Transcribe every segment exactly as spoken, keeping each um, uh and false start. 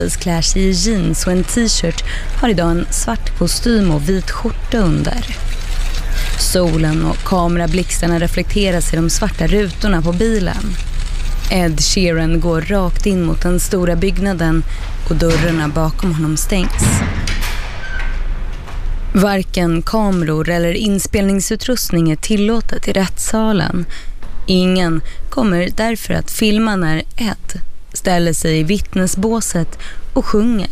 klär sig i jeans och en t-shirt, har idag en svart kostym och vit skjorta under. Solen och kamerablixtarna reflekteras i de svarta rutorna på bilen. Ed Sheeran går rakt in mot den stora byggnaden och dörrarna bakom honom stängs. Varken kameror eller inspelningsutrustning är tillåtet i rättssalen. Ingen kommer därför att filma när Ed ställer sig i vittnesbåset och sjunger.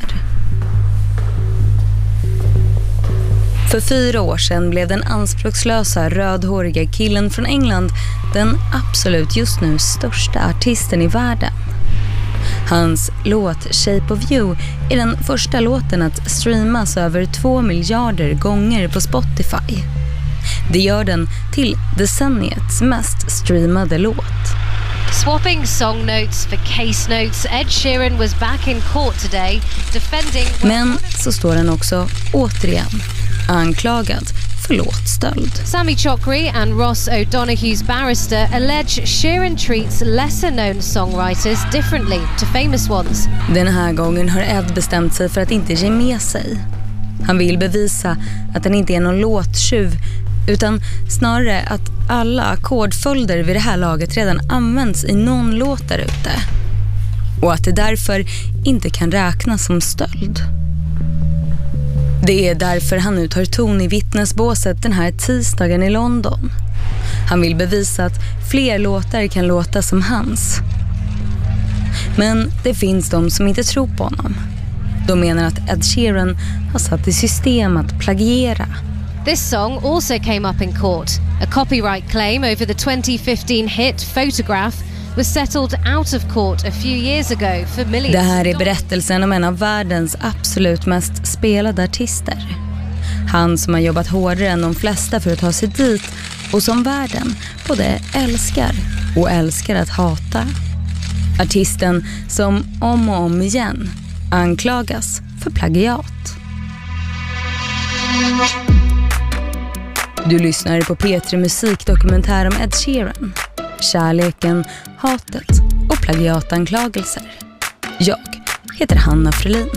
För fyra år sedan blev den anspråkslösa rödhåriga killen från England den absolut just nu största artisten i världen. Hans låt Shape of You är den första låten att streamas över två miljarder gånger på Spotify. Det gör den till decenniets mest streamade låt. Swapping song notes for case notes, Ed Sheeran was back in court today defending... Men så står han också återigen anklagad för låtstöld. Sammy Chokri and Ross O'Donoghue's barrister allege Sheeran treats lesser-known songwriters differently to famous ones. Den här gången har Ed bestämt sig för att inte ge med sig. Han vill bevisa att han inte är någon låttjuv, utan snarare att alla ackordföljder vid det här laget redan används i någon låt där ute. Och att det därför inte kan räknas som stöld. Det är därför han nu tar ton i vittnesbåset den här tisdagen i London. Han vill bevisa att fler låtar kan låta som hans. Men det finns de som inte tror på honom. De menar att Ed Sheeran har satt i system att plagiera. This song also came up in court. A copyright claim over the twenty fifteen hit Photograph was settled out of court a few years ago for millions. Det här är berättelsen om en av världens absolut mest spelade artister. Han som har jobbat hårdare än de flesta för att ta sig dit och som världen både älskar och älskar att hata. Artisten som om och om igen anklagas för plagiat. Du lyssnar på P tre musikdokumentär om Ed Sheeran. Kärleken, hatet och plagiatanklagelser. Jag heter Hanna Frelin.